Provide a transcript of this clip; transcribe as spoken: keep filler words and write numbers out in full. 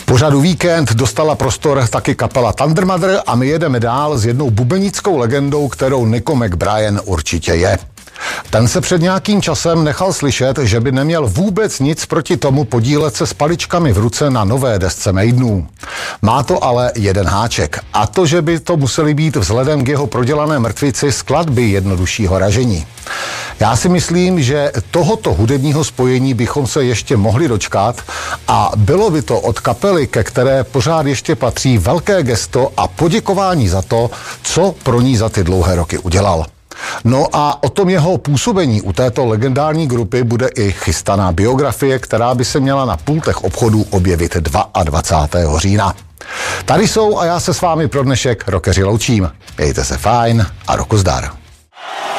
pořadu Víkend dostala prostor taky kapela Thunder Mother a my jedeme dál s jednou bubenickou legendou, kterou Nico McBrien určitě je. Ten se před nějakým časem nechal slyšet, že by neměl vůbec nic proti tomu podílet se s paličkami v ruce na nové desce Maidenů. Má to ale jeden háček, a to, že by to museli být vzhledem k jeho prodělané mrtvici skladby jednoduššího ražení. Já si myslím, že tohoto hudebního spojení bychom se ještě mohli dočkat a bylo by to od kapely, ke které pořád ještě patří, velké gesto a poděkování za to, co pro ní za ty dlouhé roky udělal. No a o tom jeho působení u této legendární grupy bude i chystaná biografie, která by se měla na pultech obchodů objevit dvacátého druhého října. Tady jsou a já se s vámi pro dnešek rockeři loučím. Mějte se fajn a roku zdar.